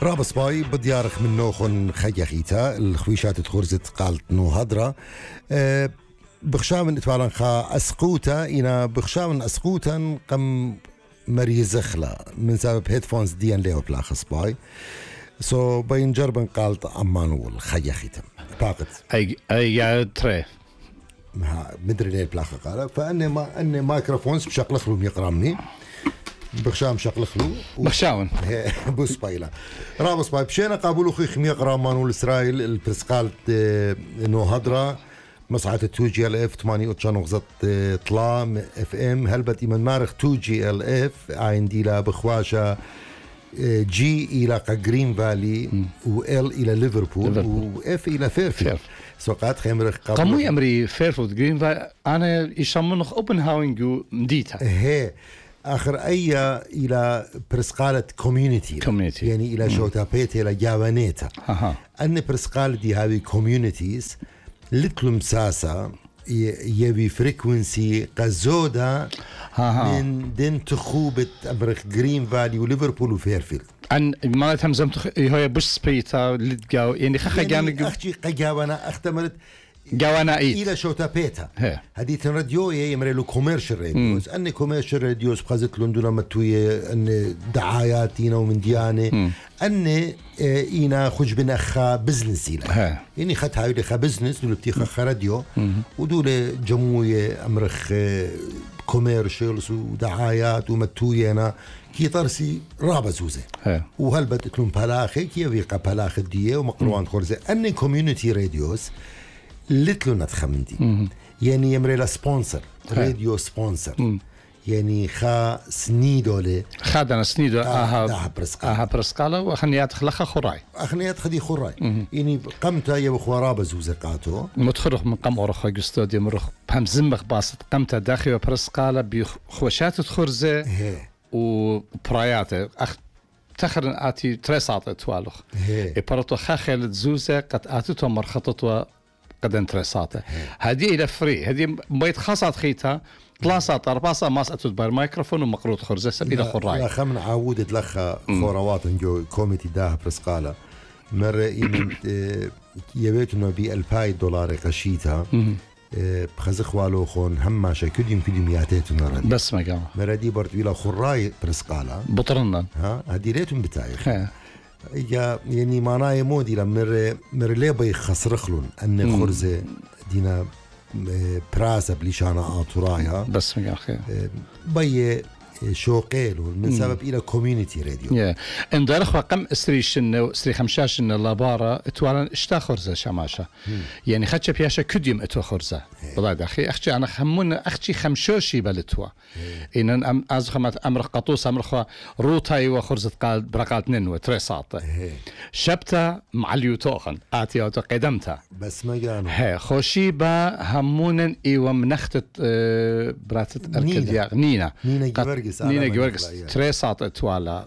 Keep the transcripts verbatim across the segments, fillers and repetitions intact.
راب سباي بديارخ من نوخن خيخيتا الخويشات تخرزت قالت نو هدرة أه بخشاون اتوالن خا اسقوتا إنا بخشاون اسقوتا قم مريزخلا من سبب هيدفونز ديان ليو بلاخ سباي سو بين جربن قالت أمانول خيخيتم باقت أي أي تري مدري ليه بلاخ قال فأني ما أني مايكروفونز بشكل خلوم يقرمني بخشام شكل خلو بخشاون بوس بايلا رابس باي بشينا قابلوا خي خمية قرامان والإسرائيل البرسقالت إنه هدرة مصعد تو جي ال اف ثمانية وتسعين نقطة طلام اف ام هلبت من مارخ تو جي ال اف عندي لا بخواشة جي إلى جرين فالي وال إلى ليفربول واف إلى فيرفيلد سوقات خمر قاموا يمري فيرفيلد جرين فالي أنا يشمنخ اوبنهاوينغ مديتها هي آخر أي إلى برسقالة كوميونيتي كوميونيتي يعني إلى شوتا بيت إلى جوانيتا أها أن برسقالة دي هذه كوميونيتيز لتلم ساسا يبي فريكونسي قزودة من دين تخوبة أمريك جرين فالي وليفربول وفيرفيلد أن ما تهمزم هي بش سبيتا لتجاو يعني خخ يعني أختي قجاونا اختمرت جوانا إيد إلى شوتا بيتا هذه الراديو يمري له كوميرشال راديوز أن كوميرشال راديوز بخزت لندن متوية أن دعاياتنا ومن ديانة أن إينا خج بنخا بزنس إلى يعني خد هاي لخا بزنس دول بتيخ راديو ودول جموية أمرخ كوميرشالز ودعايات ومتوينا كي طرسي رابزوزة وهل بتكلم بلاخي كي يبقى بلاخ الدية ومقروان خرزة أن كوميونيتي راديوز لتلو نتخمندي يعني يمري لا سبونسر راديو سبونسر يعني خا سنيدو لي خادنا سنيدو اها برسقالة اها برسقالة وخنيات خلخ خراي اخنيات خدي خراي يعني قمت يا بخوارابه زوزقاتو متخرخ من قم اورخ جستودي مرخ بهم زمخ باسط قمت داخل برسقالة بخوشات خرزه وبرايات اخ تخرن اتي تريسات توالخ اي برتو خخل زوزه قد اتتو مرخطتو قد انترساته هذه إلى فري هذه بيت خاصة خيتها ثلاثة أربعة ماس أتدبر مايكروفون ومقروض خرزة سبيل خراي لا خمن عودة لخا خوروات جو كوميتي ده برسقالة مرة إيمن يبيتنا بألفاي دولار قشيتها بخزخ والو خون هم ماشي كديم كديم ياتيتنا ردي بس ما قام مرة دي برت بلا خراي برسقالة بطرنا ها هذه ريتهم بتاعي يا يعني معناه مودي لما مر ليه بيخسر خلون أن خرزة دينا براسة بليشانا آطرايا بس مجال خير بي شوقيلو من سبب إلى كوميونيتي راديو. yeah. إن دارخ وقم استريشن استري خمشاشن لابارا اتوالن اشتا خرزة شماشة. يعني خدش بياشا كديم اتو خرزة. بضاعد أخي أختي أنا خمون أختي خمشوشي بلتوا. إن أم أزخمت أمر قطوس أمر خوا روتاي وخرزة قال برقات ننو تريسات. شبتا مع اليوتوخن آتي أو قدمتها. بس ما جانو. ها خوشيبا همون إيوه منختت اه براتت أركديا نينا. نينا جورجس. نينا جورجس تريسات اتوالا.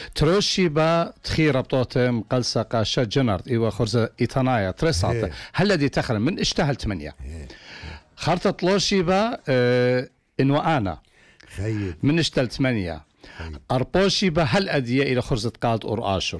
تروشيبا تخير بطوتم قلسة قاشة جنرد إيوه خرزة إيتانايا تريسات. هل دي تخرج من اشتهل ثمانية. خرطة لوشيبا اه إنه أنا. خيب. من اشتهل ثمانية. أربوشيبا هل أدية إلى خرزة قالت أور آشر.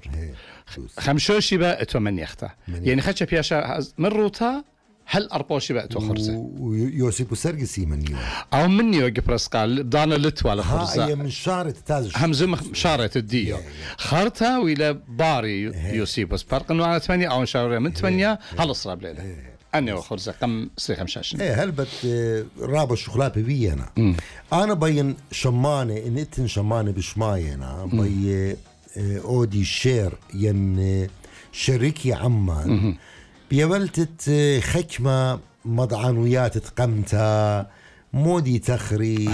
خمشوشيبا اتومن يخته. يعني خدش بياشا من روتا هل أربوشي بقى خرزة ويوسيبو سرقسي منيو أو منيو جبرس قال دانا لتو على خرزة هي من شارة تازش همزم شارة الديو خارتها وإلى باري يوسيبوس فرق إنه على ثمانية أو شارة من ثمانية هل صراب ليلة أنا وخرزة كم سري خمشاشن إيه هل بت رابع الشغلات بي أنا أنا بين شمانة إن إتن شمانة بشماينا بي أودي شير ين شريكي عمان بيولتت خكمة مضعنويات تقمتها مودي تخري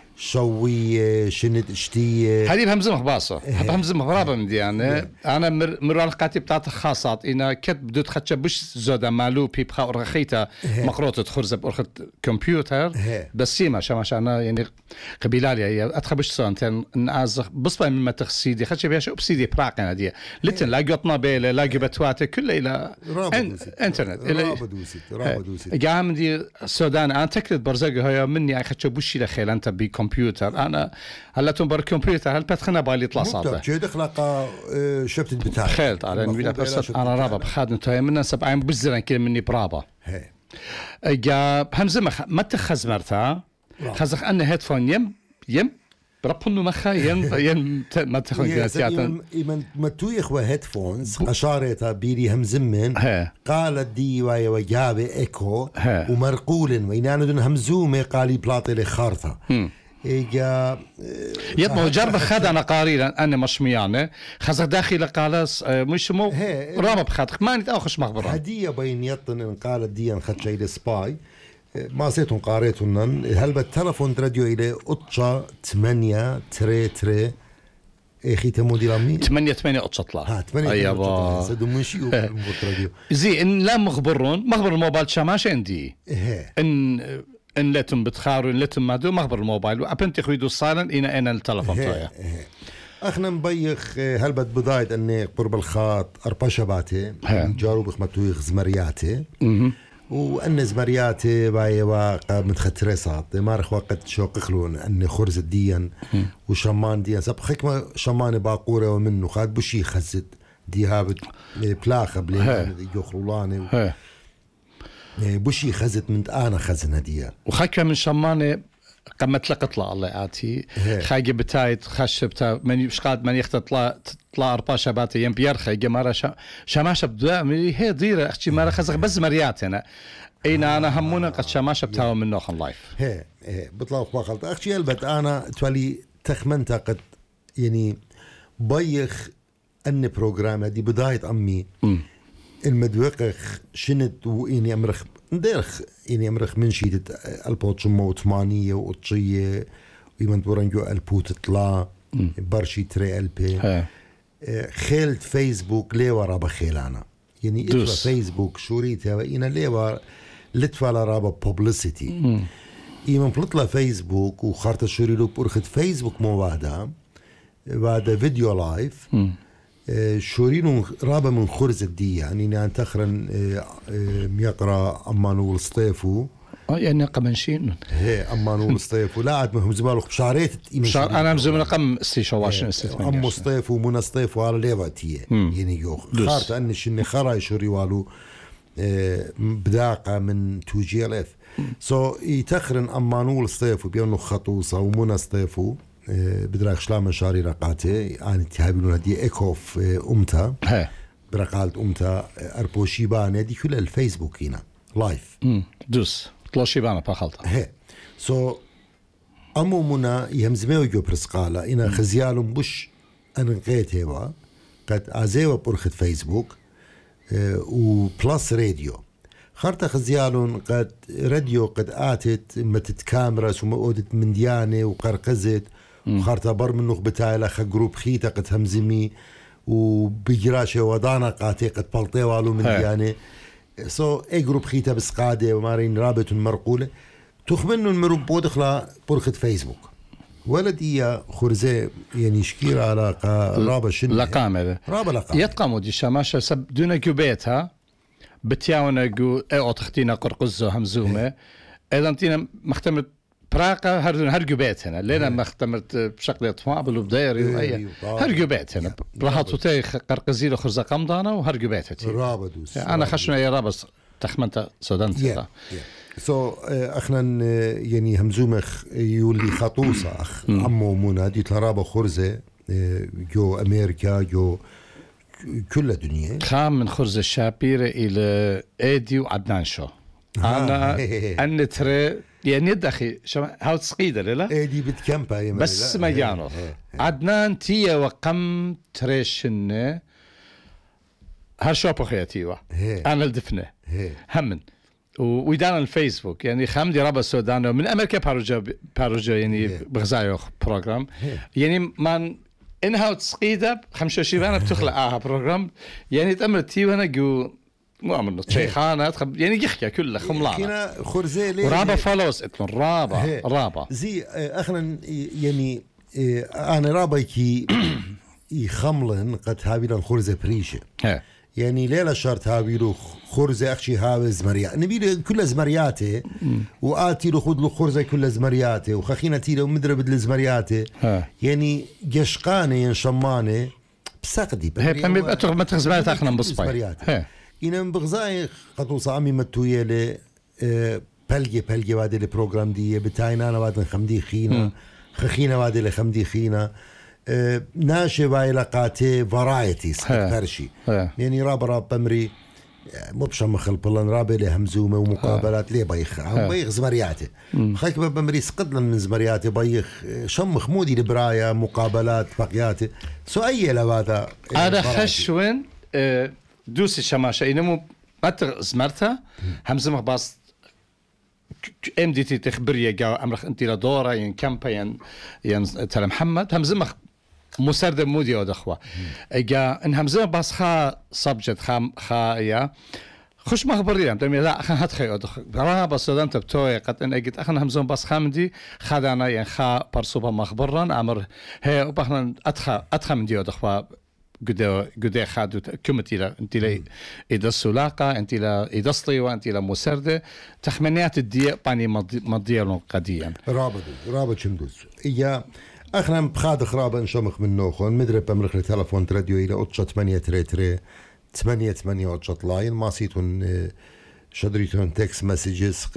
شوية شند اشتية هذه بهمزمخ باصة بهمزمخ رابع من دي أنا أنا مر مرال قاتي بتاعت خاصات إنا كت بدوت خدش بش زودا مالو بي بخا أرخيتا مقروطة خرزة بأرخة كمبيوتر بس سيما شما شانا يعني قبيلالي أتخبش سوانتين نازخ بصبا مما تخسيدي خدش بياش أبسيدي براقنا دي لتن لا قطنا بيلة لا قبتواته كله إلى انترنت رابدوسي رابدوسي قام دي السودان أنا تكرت برزاق هيا مني خدش بوشي لخيل أنت بكمبيوتر كمبيوتر أنا هلا تنبر كمبيوتر هل بتخنا بالي طلع صعبة شو دخلق شفت بتاعي خير على إن بس أنا رابع بخادم توي من سبعة عام بزرن كل مني برابا جا همزة مخ ما تخز مرتا خزخ أنا هيدفون يم يم بربنا مخا ين ين ما تخون جاتياتن إيمن ما توي إخوة هيدفونز أشارتها بيري همزمن قالت دي ويا وجابة إيكو ومرقول وينانو دون همزومة قالي بلاطي لخارطة إيجا يطمو جرب خد أنا قاريرا أنا مش ميانة خزخ داخل قالس مش مو رابع بخاتك ما نتأخش مخبرة هدية بين يطن إن قالت دي أن خد شيء لسباي ما سيتون قاريتون هل بالتلفون راديو إلى أطشا ثمانية تري تري إخي تمو دي رامي ثمانية ثمانية أطشا طلع ها ثمانية أيوة سدو منشيو راديو زي إن لا مخبرون مخبر الموبايل شماش عندي إن إن لتم بتخاروا إن لتم ما دو مخبر الموبايل وأبنتي خيدو صارن إنا إنا التلفون طايا أخنا مبيخ هل بد بداية أني قرب الخاط أربع شباتي جارو بخمتوي زمرياتي وأن زمرياتي باي واقع متخترسات ما رخ وقت شوق خلون أن خرز ديان وشمان ديان سب حكمة شمان باقورة ومنه خاد بشي خزت دي هابت بلاخة بلين يخلولاني بشي خزت من أنا خزنة ديان وخكمة من شمانة قمت لقطلة الله آتي خاجة بتاعت خش بتاع من شقاد من يخت طلع طلع أربعة شبات يم بيرخي جمارة شا شماشة بدا ملي هي ضيرة أختي مرة خزق بز مريات هنا أين أنا همونا قد شماشة بتاعه من نوخن لايف هي هي بطلع خباخلت أختي البت أنا تولي تخمنت قد يعني بيخ أن برنامج دي بداية أمي المدوقخ شنت وإني أمرخ نديرخ إني أمرخ من شيدة البوت شمو وثمانية وقطشية ويمن تورنجو البوت تطلع برشي تري ألبي خيلت فيسبوك ليه ورا بخيلانا يعني إتوا فيسبوك شوريتها وإنا ليه ورا لتفعل رابا بوبليسيتي إيمن بلطلع فيسبوك وخارت شوريلو برخت فيسبوك مو بعدها بعد فيديو لايف شورينو رابا من خرز الدي يعني نان تخرن ميقرا أمانو الصيفو يعني قمنشين هي أمانو الصيفو لا عاد مهم زمالو بشعريت بشعر أنا مزمن رقم استيشة واشن استيشة أم الصيفو ومن الصيفو على ليفاتية يعني يو خارت أنش إني خراي شوري والو بداقة من تو جي ال اف سو يتخرن أمانو الصيفو بيونو خطوصة ومن الصيفو بدراك شلام شاري رقاتي أنا تهابلون دي إيكوف أمتا برقالت أمتا أربوشي بانا دي كل الفيسبوك هنا لايف دوس طلوشي بانا بخلطة هي سو أمو منا يهمزميو جو برسقالة إنا خزيالهم بش أنقيت هوا قد أزيوا برخت فيسبوك وبلاس راديو خارطة خزيالون قد راديو قد آتت متت كاميرا وما أودت من ديانة وقرقزت وخارطة بر من نخبتها لخ جروب خيطة قد همزمي وبجراشة ودانا قاتي قد بلطي والو من ديانة سو اي جروب خيطة بسقادة ومارين رابط مرقولة تخمنوا المروب بودخلا برخة فيسبوك ولدي خرزة يعني شكير على رابا شنة لقامة رابا لقامة يتقاموا دي شماشة سب دون جوبيتها بتياونا جو ايو تختينا قرقزو همزومة ايضا تينا مختمت براقة هر هرجو بيت هنا لينا مختمت بشكل طفابل وبدايري وأي هرجو بيت هنا راحتو تاي قرقزي له خرزة قمضانة وهرجو بيت هتي رابا دوس أنا خشنا يا رابس تخمنت سودانت سو اخنا يعني همزومخ يولي خطوصة اخ عمو منى دي ترابا خرزة جو امريكا جو كل الدنيا خام من خرزة شابيرة الى ايدي وعدنان شو انا ان ترى يعني دخي شو هاو تسقيده لا ايدي بتكمبا بس ما جانو عدنان تيا وقم تريشن هالشوبو خياتيوا انا الدفنه همن ويدان الفيسبوك يعني خامدي رابا سودانو من امريكا باروجا باروجا يعني بغزايو بروجرام يعني من انها تسقيده خمسة وعشرين بتخلق اها بروجرام يعني تامر تي وانا جو مو عملنا شيخانات يعني يحكي كله خملانه كنا خرزي ورابا فولوز اتلون رابا رابا زي اخنا يعني انا رابا كي يخملن قد هابيل الخرزه بريشه يعني ليلة شرط هاويلو خرزة أخشي هاوي زمريات نبيل كل زمرياته وآتي له خذ له خرزة كل زمرياته وخخينة تيله ومدرب لزمرياته يعني جشقانة ينشمانة بسقدي هي بمي بأتوغ ما تخزبالات أخنا مبصباي إنا مبغزاي قطو صامي متوية ل بلجي بلجي وادي البروغرام دي بتاعنا أنا وادي خمدي خينا خخينا وادي لخمدي خينا ناشي بايلقاتي فرايتي فرشي يعني راب راب بمري مو بشم خلبلن راب له همزومه ومقابلات ليه بايخ هم بايخ زمرياته خايك بمري سقدلن من زمرياته بايخ شم خمودي لبرايه مقابلات بقياته سؤيه لهذا هذا خشون دوسي شماشه انمو باتر زمرتها همزمه باص ام دي تي تخبريه جا امرخ انت لدوره ين كامبين ين تل محمد همزمه مسرد مودي ودخوة إجا إن همزة بس خا سبجت خا خا يا خوش مخبريهم تمي لا خا هتخي ودخ برا بس أنت بتوي قد إن أجت أخنا همزة بس خامدي خدانا ين خا برسوبة مخبرا أمر هي وبخنا أدخل أدخل من دي ودخوة جدا جدا خادو كمتي لا أنت لا إذا السلاقة أنت لا إذا صلي وأنت لا مسردة تخمينات الدية باني مضيع قديا رابط رابط شمدوس إياه اخنا بخاد خرابه نشمخ من نوخون مدرب بمرخ تلفون راديو الى اوتشا ثمانية تري تري ثمانية ثمانية اوتشا لاين ما سيتون شدريتون تكست مسجز